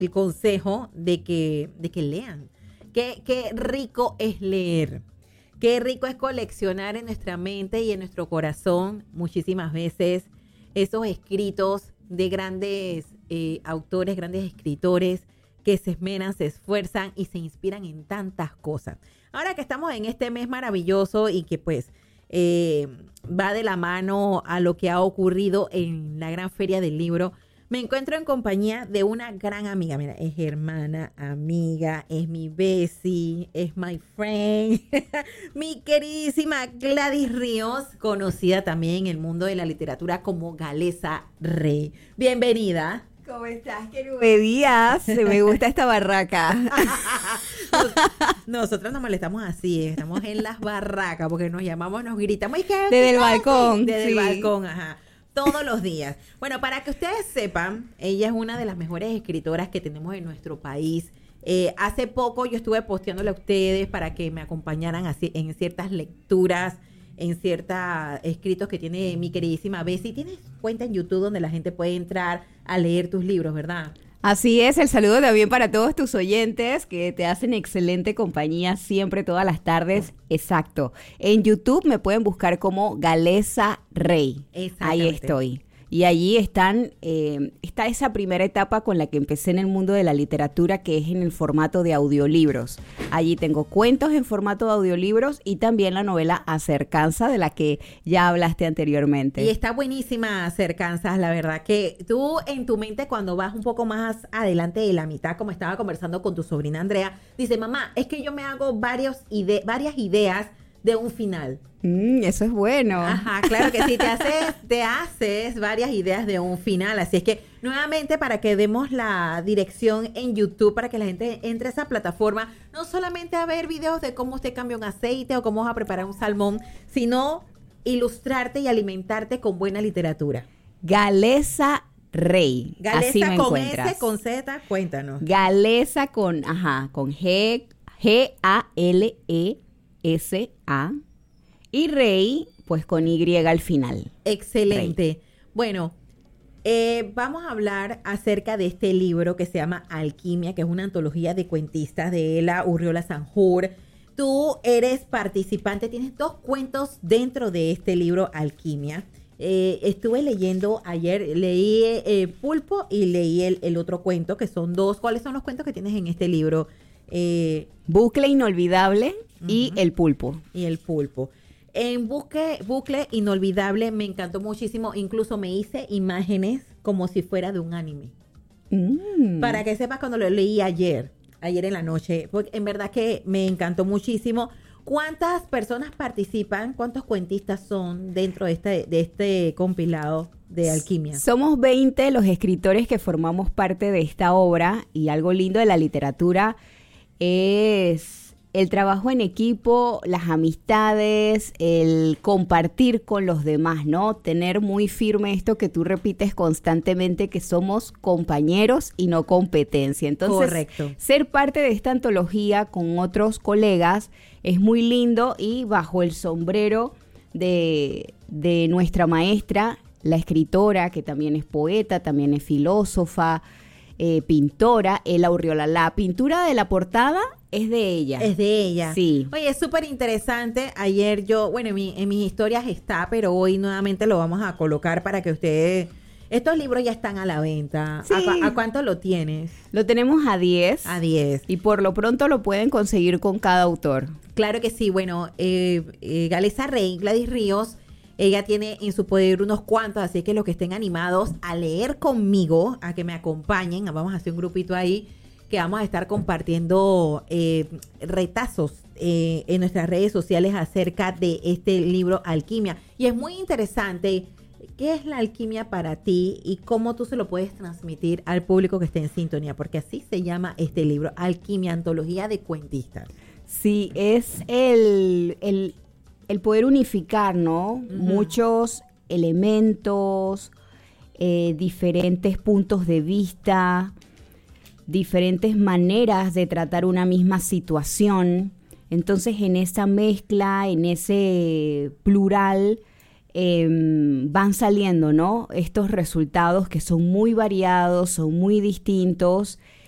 el consejo de que lean. Qué rico es leer. Qué rico es coleccionar en nuestra mente y en nuestro corazón muchísimas veces esos escritos de grandes autores, grandes escritores que se esmeran, se esfuerzan y se inspiran en tantas cosas. Ahora que estamos en este mes maravilloso y que pues va de la mano a lo que ha ocurrido en la Gran Feria del Libro, me encuentro en compañía de una gran amiga. Mira, es hermana, amiga, es mi bestie, es my friend, mi queridísima Gladys Ríos, conocida también en el mundo de la literatura como Galeza Rey. Bienvenida. ¿Cómo estás, Querube Díaz? Me gusta esta barraca. Nosotros nos molestamos así, estamos en las barracas porque nos llamamos, nos gritamos. Desde el balcón. Desde el balcón, ajá. Todos los días. Bueno, para que ustedes sepan, ella es una de las mejores escritoras que tenemos en nuestro país. Hace poco yo estuve posteándole a ustedes para que me acompañaran así en ciertas lecturas, en ciertos escritos que tiene mi queridísima Bessie. Tienes cuenta en YouTube donde la gente puede entrar a leer tus libros, ¿verdad? Así es, el saludo también para todos tus oyentes que te hacen excelente compañía siempre, todas las tardes. Exacto. En YouTube me pueden buscar como Galeza Rey. Ahí estoy. Y allí está esa primera etapa con la que empecé en el mundo de la literatura, que es en el formato de audiolibros. Allí tengo cuentos en formato de audiolibros y también la novela Acercanza, de la que ya hablaste anteriormente. Y está buenísima Acercanzas, la verdad que tú en tu mente cuando vas un poco más adelante de la mitad, como estaba conversando con tu sobrina Andrea, dice, mamá, es que yo me hago varias ideas de un final. Eso es bueno. Ajá, claro que sí, te haces varias ideas de un final, así es que nuevamente para que demos la dirección en YouTube para que la gente entre a esa plataforma, no solamente a ver videos de cómo usted cambia un aceite o cómo vas a preparar un salmón, sino ilustrarte y alimentarte con buena literatura. Galeza Rey. Galeza así me con encuentras. S, con Z, cuéntanos. Galeza con G, Galesa. Y Rey, pues con Y al final. Excelente. Rey. Bueno, vamos a hablar acerca de este libro que se llama Alquimia, que es una antología de cuentistas de Ela Urriola Sanjur. Tú eres participante, tienes 2 cuentos dentro de este libro Alquimia. Estuve leyendo ayer, leí Pulpo y leí el otro cuento, que son 2. ¿Cuáles son los cuentos que tienes en este libro? Bucle Inolvidable y El Pulpo. Y El Pulpo. En Bucle Inolvidable me encantó muchísimo, incluso me hice imágenes como si fuera de un anime. Para que sepas cuando lo leí ayer en la noche, porque en verdad que me encantó muchísimo. ¿Cuántas personas participan? ¿Cuántos cuentistas son dentro de este compilado de Alquimia? Somos 20 los escritores que formamos parte de esta obra, y algo lindo de la literatura es el trabajo en equipo, las amistades, el compartir con los demás, ¿no? Tener muy firme esto que tú repites constantemente, que somos compañeros y no competencia. Entonces, correcto, ser parte de esta antología con otros colegas es muy lindo, y bajo el sombrero de nuestra maestra, la escritora, que también es poeta, también es filósofa, pintora, Ela Urriola. La pintura de la portada es de ella. Es de ella. Sí. Oye, es súper interesante. Ayer en mis historias está, pero hoy nuevamente lo vamos a colocar para que ustedes... Estos libros ya están a la venta. Sí. ¿A cuánto lo tienes? Lo tenemos a 10. A 10. Y por lo pronto lo pueden conseguir con cada autor. Claro que sí. Bueno, Galeza Rey, Gladys Ríos, ella tiene en su poder unos cuantos, así que los que estén animados a leer conmigo, a que me acompañen, vamos a hacer un grupito ahí, que vamos a estar compartiendo retazos en nuestras redes sociales acerca de este libro Alquimia. Y es muy interesante qué es la alquimia para ti y cómo tú se lo puedes transmitir al público que esté en sintonía, porque así se llama este libro, Alquimia, antología de cuentistas. Sí, es el poder unificar, ¿no? Uh-huh. Muchos elementos, diferentes puntos de vista, diferentes maneras de tratar una misma situación. Entonces, en esa mezcla, en ese plural, van saliendo, ¿no? Estos resultados que son muy variados, son muy distintos,